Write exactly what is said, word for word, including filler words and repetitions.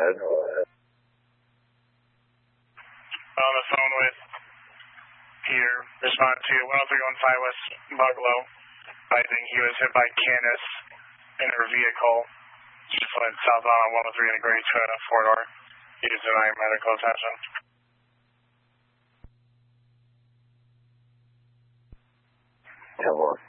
ahead. On the phone with Peter, respond to one oh three one five West Bucklow. I think he was hit by Candace in her vehicle. Just went southbound on one oh three in a gray Toyota four-door. He is denying medical attention. ten one.